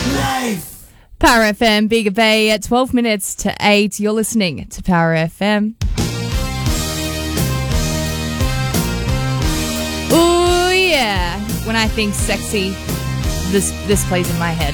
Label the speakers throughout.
Speaker 1: Power FM, Bega Bay at 12 minutes to 8. You're listening to Power FM. Oh yeah. When I think sexy, this plays in my head.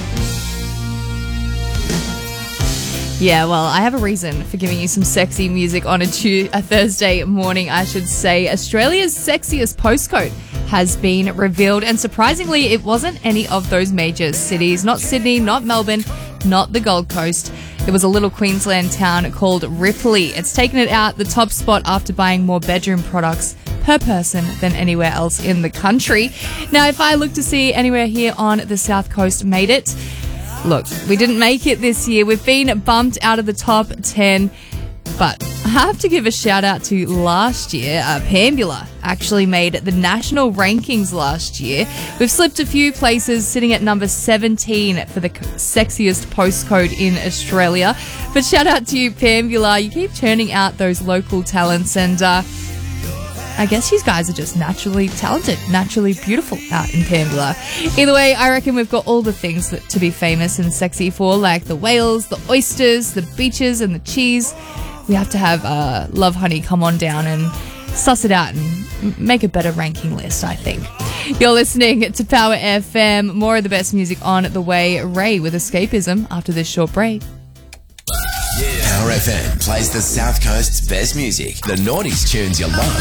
Speaker 1: Yeah, well, I have a reason for giving you some sexy music on a Thursday morning, I should say. Australia's sexiest postcode has been revealed, and surprisingly, it wasn't any of those major cities. Not Sydney, not Melbourne, not the Gold Coast. It was a little Queensland town called Ripley. It's taken it out the top spot after buying more bedroom products per person than anywhere else in the country. Now, if I look to see anywhere here on the South Coast made it, look, we didn't make it this year. We've been bumped out of the top 10, but I have to give a shout out to last year. Pambula actually made the national rankings last year. We've slipped a few places, sitting at number 17 for the sexiest postcode in Australia. But shout out to you, Pambula. You keep churning out those local talents, and I guess you guys are just naturally talented, naturally beautiful out in Pambula. Either way, I reckon we've got all the things to be famous and sexy for, like the whales, the oysters, the beaches, and the cheese. We have to have Love Honey come on down and suss it out and make a better ranking list, I think. You're listening to Power FM. More of the best music on the way. Ray with Escapism after this short break.
Speaker 2: Power FM plays the South Coast's best music, the noughties tunes you love,